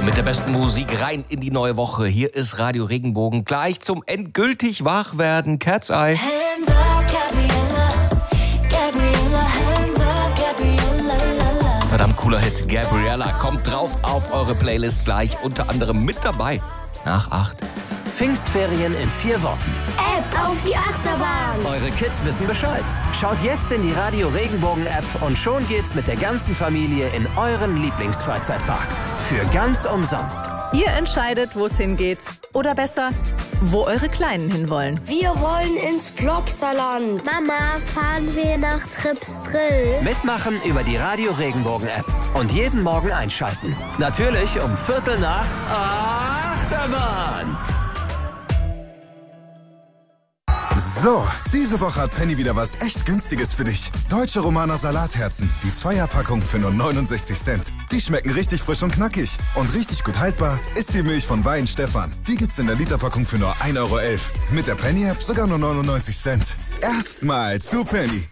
Mit der besten Musik rein in die neue Woche. Hier ist Radio Regenbogen. Gleich zum endgültig Wachwerden. Cat's Eye. Hands up, Gabriella. Gabriella, hands up, Gabriella. Verdammt cooler Hit. Gabriella kommt drauf auf eure Playlist gleich. Unter anderem mit dabei. Nach 8. Pfingstferien in 4 Worten. App auf die Achterbahn. Eure Kids wissen Bescheid. Schaut jetzt in die Radio Regenbogen App und schon geht's mit der ganzen Familie in euren Lieblingsfreizeitpark. Für ganz umsonst. Ihr entscheidet, wo es hingeht. Oder besser, wo eure Kleinen hinwollen. Wir wollen ins Plopsaland. Mama, fahren wir nach Tripsdrill? Mitmachen über die Radio Regenbogen App. Und jeden Morgen einschalten. Natürlich um 7:45 Achterbahn. So, diese Woche hat Penny wieder was echt Günstiges für dich. Deutsche Romaner Salatherzen, die 2er-Packung für nur 69 Cent. Die schmecken richtig frisch und knackig. Und richtig gut haltbar ist die Milch von Wein Stefan. Die gibt's in der Literpackung für nur 1,11 Euro. Mit der Penny-App sogar nur 99 Cent. Erstmal zu Penny.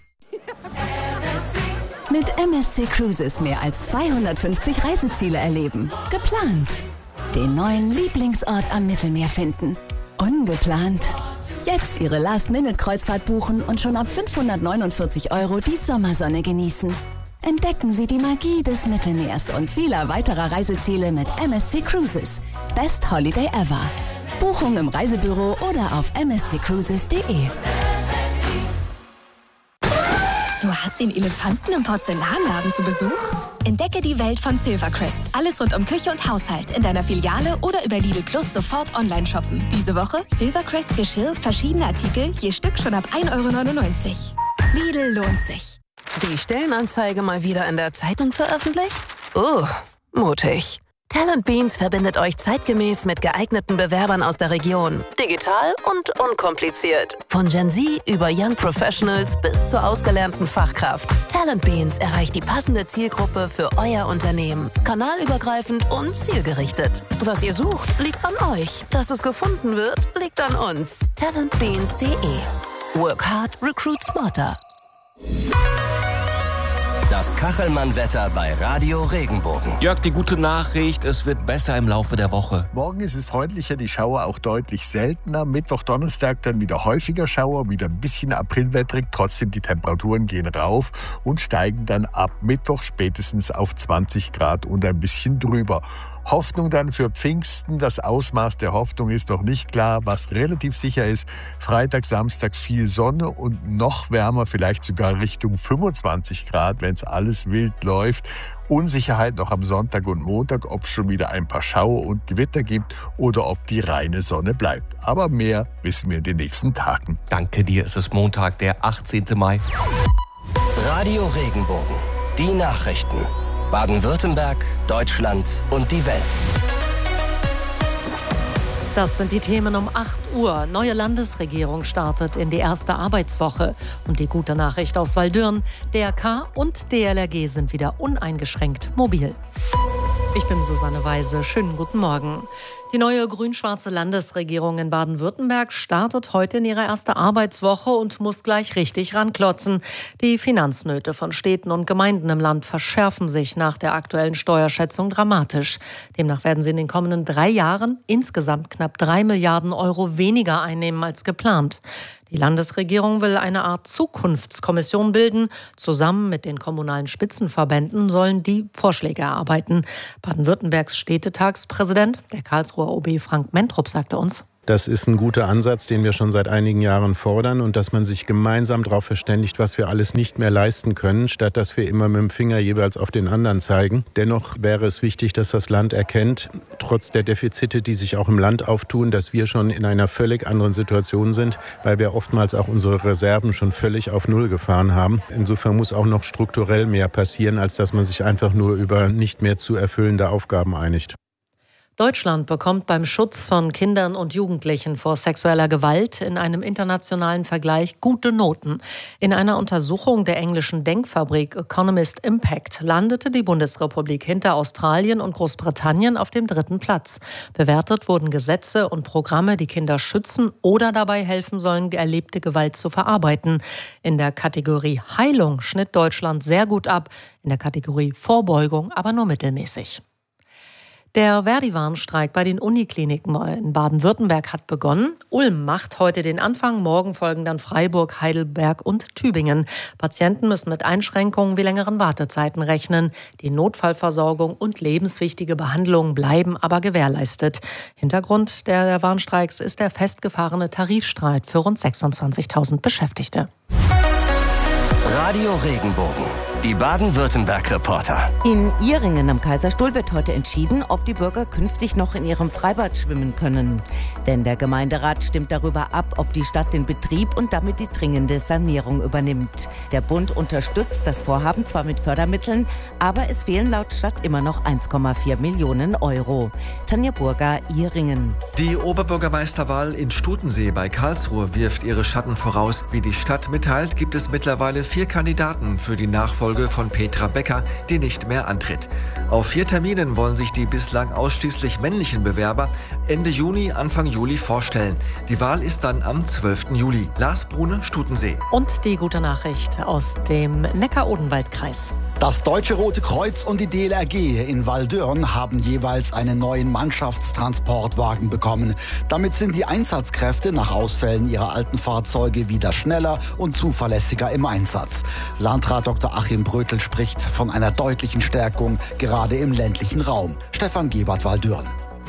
Mit MSC Cruises mehr als 250 Reiseziele erleben. Geplant. Den neuen Lieblingsort am Mittelmeer finden. Ungeplant. Jetzt Ihre Last-Minute-Kreuzfahrt buchen und schon ab 549 € die Sommersonne genießen. Entdecken Sie die Magie des Mittelmeers und vieler weiterer Reiseziele mit MSC Cruises. Best Holiday ever. Buchung im Reisebüro oder auf msccruises.de. Du hast den Elefanten im Porzellanladen zu Besuch? Entdecke die Welt von Silvercrest. Alles rund um Küche und Haushalt in deiner Filiale oder über Lidl Plus sofort online shoppen. Diese Woche Silvercrest Geschirr, verschiedene Artikel, je Stück schon ab 1,99 €. Lidl lohnt sich. Die Stellenanzeige mal wieder in der Zeitung veröffentlicht? Mutig. Talent Beans verbindet euch zeitgemäß mit geeigneten Bewerbern aus der Region. Digital und unkompliziert. Von Gen Z über Young Professionals bis zur ausgelernten Fachkraft. Talent Beans erreicht die passende Zielgruppe für euer Unternehmen. Kanalübergreifend und zielgerichtet. Was ihr sucht, liegt an euch. Dass es gefunden wird, liegt an uns. Talentbeans.de. Work hard, recruit smarter. Das Kachelmann-Wetter bei Radio Regenbogen. Jörg, die gute Nachricht, es wird besser im Laufe der Woche. Morgen ist es freundlicher, die Schauer auch deutlich seltener. Mittwoch, Donnerstag dann wieder häufiger Schauer, wieder ein bisschen aprilwettrig. Trotzdem, die Temperaturen gehen rauf und steigen dann ab Mittwoch spätestens auf 20 Grad und ein bisschen drüber. Hoffnung dann für Pfingsten. Das Ausmaß der Hoffnung ist noch nicht klar. Was relativ sicher ist, Freitag, Samstag viel Sonne und noch wärmer, vielleicht sogar Richtung 25 Grad, wenn es alles wild läuft. Unsicherheit noch am Sonntag und Montag, ob es schon wieder ein paar Schauer und Gewitter gibt oder ob die reine Sonne bleibt. Aber mehr wissen wir in den nächsten Tagen. Danke dir, es ist Montag, der 18. Mai. Radio Regenbogen. Die Nachrichten. Baden-Württemberg, Deutschland und die Welt. Das sind die Themen um 8 Uhr. Neue Landesregierung startet in die erste Arbeitswoche. Und die gute Nachricht aus Waldürn: DRK und DLRG sind wieder uneingeschränkt mobil. Ich bin Susanne Weise. Schönen guten Morgen. Die neue grün-schwarze Landesregierung in Baden-Württemberg startet heute in ihre erste Arbeitswoche und muss gleich richtig ranklotzen. Die Finanznöte von Städten und Gemeinden im Land verschärfen sich nach der aktuellen Steuerschätzung dramatisch. Demnach werden sie in den kommenden 3 Jahren insgesamt knapp 3 Milliarden € weniger einnehmen als geplant. Die Landesregierung will eine Art Zukunftskommission bilden. Zusammen mit den kommunalen Spitzenverbänden sollen die Vorschläge erarbeiten. Baden-Württembergs Städtetagspräsident, der Karlsruher OB Frank Mentrup, sagte uns: Das ist ein guter Ansatz, den wir schon seit einigen Jahren fordern, und dass man sich gemeinsam darauf verständigt, was wir alles nicht mehr leisten können, statt dass wir immer mit dem Finger jeweils auf den anderen zeigen. Dennoch wäre es wichtig, dass das Land erkennt, trotz der Defizite, die sich auch im Land auftun, dass wir schon in einer völlig anderen Situation sind, weil wir oftmals auch unsere Reserven schon völlig auf Null gefahren haben. Insofern muss auch noch strukturell mehr passieren, als dass man sich einfach nur über nicht mehr zu erfüllende Aufgaben einigt. Deutschland bekommt beim Schutz von Kindern und Jugendlichen vor sexueller Gewalt in einem internationalen Vergleich gute Noten. In einer Untersuchung der englischen Denkfabrik Economist Impact landete die Bundesrepublik hinter Australien und Großbritannien auf dem 3. Platz. Bewertet wurden Gesetze und Programme, die Kinder schützen oder dabei helfen sollen, erlebte Gewalt zu verarbeiten. In der Kategorie Heilung schnitt Deutschland sehr gut ab, in der Kategorie Vorbeugung aber nur mittelmäßig. Der Verdi-Warnstreik bei den Unikliniken in Baden-Württemberg hat begonnen. Ulm macht heute den Anfang, morgen folgen dann Freiburg, Heidelberg und Tübingen. Patienten müssen mit Einschränkungen wie längeren Wartezeiten rechnen. Die Notfallversorgung und lebenswichtige Behandlungen bleiben aber gewährleistet. Hintergrund der Warnstreiks ist der festgefahrene Tarifstreit für rund 26.000 Beschäftigte. Radio Regenbogen, die Baden-Württemberg-Reporter. In Ihringen am Kaiserstuhl wird heute entschieden, ob die Bürger künftig noch in ihrem Freibad schwimmen können. Denn der Gemeinderat stimmt darüber ab, ob die Stadt den Betrieb und damit die dringende Sanierung übernimmt. Der Bund unterstützt das Vorhaben zwar mit Fördermitteln, aber es fehlen laut Stadt immer noch 1,4 Millionen Euro. Tanja Burger, Ihringen. Die Oberbürgermeisterwahl in Stutensee bei Karlsruhe wirft ihre Schatten voraus. Wie die Stadt mitteilt, gibt es mittlerweile 4 Kandidaten für die Nachfolge von Petra Becker, die nicht mehr antritt. Auf 4 Terminen wollen sich die bislang ausschließlich männlichen Bewerber Ende Juni, Anfang Juli vorstellen. Die Wahl ist dann am 12. Juli. Lars Brune, Stutensee. Und die gute Nachricht aus dem Neckar-Odenwald-Kreis. Das Deutsche Rote Kreuz und die DLRG in Waldürn haben jeweils einen neuen Mannschaftstransportwagen bekommen. Damit sind die Einsatzkräfte nach Ausfällen ihrer alten Fahrzeuge wieder schneller und zuverlässiger im Einsatz. Landrat Dr. Achim Brötel spricht von einer deutlichen Stärkung, gerade im ländlichen Raum. Stefan Gebert, Waldürn.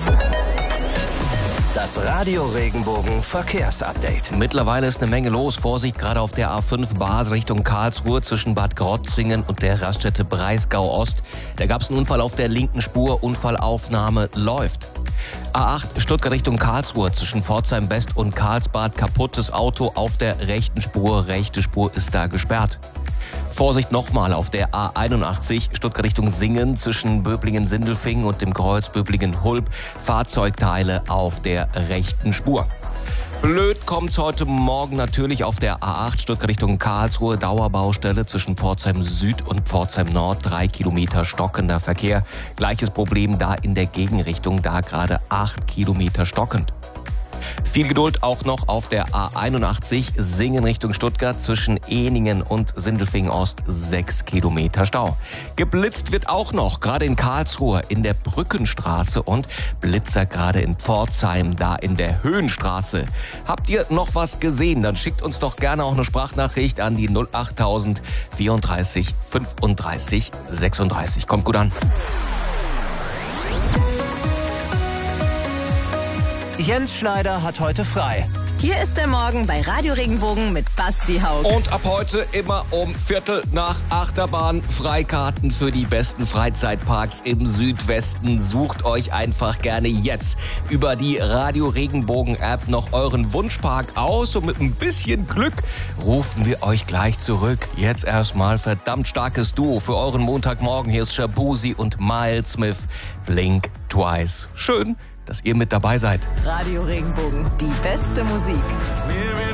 Das Radio Regenbogen Verkehrsupdate. Mittlerweile ist eine Menge los. Vorsicht, gerade auf der A5 Basel Richtung Karlsruhe zwischen Bad Krotzingen und der Raststätte Breisgau Ost. Da gab es einen Unfall auf der linken Spur. Unfallaufnahme läuft. A8 Stuttgart Richtung Karlsruhe zwischen Pforzheim West und Karlsbad. Kaputtes Auto auf der rechten Spur. Rechte Spur ist da gesperrt. Vorsicht nochmal auf der A81 Stuttgart Richtung Singen zwischen Böblingen-Sindelfingen und dem Kreuz Böblingen-Hulb. Fahrzeugteile auf der rechten Spur. Blöd kommt's heute Morgen natürlich auf der A8 Stuttgart Richtung Karlsruhe. Dauerbaustelle zwischen Pforzheim Süd und Pforzheim Nord. 3 Kilometer stockender Verkehr. Gleiches Problem da in der Gegenrichtung, da gerade 8 Kilometer stockend. Viel Geduld auch noch auf der A81 Singen Richtung Stuttgart zwischen Ehningen und Sindelfingen Ost. 6 Kilometer Stau. Geblitzt wird auch noch, gerade in Karlsruhe in der Brückenstraße und Blitzer gerade in Pforzheim, da in der Höhenstraße. Habt ihr noch was gesehen? Dann schickt uns doch gerne auch eine Sprachnachricht an die 08000 34 35 36. Kommt gut an. Jens Schneider hat heute frei. Hier ist der Morgen bei Radio Regenbogen mit Basti Haug. Und ab heute immer um 7:45 Achterbahn. Freikarten für die besten Freizeitparks im Südwesten. Sucht euch einfach gerne jetzt über die Radio Regenbogen App noch euren Wunschpark aus. Und mit ein bisschen Glück rufen wir euch gleich zurück. Jetzt erstmal verdammt starkes Duo für euren Montagmorgen. Hier ist Shabuzi und Miles Smith. Blink Twice. Schön, dass ihr mit dabei seid. Radio Regenbogen, die beste Musik.